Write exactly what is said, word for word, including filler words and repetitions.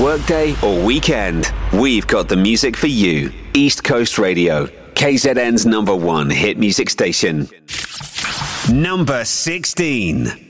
workday or weekend, we've got the music for you. East Coast Radio, K Z N's number one hit music station. Number sixteen.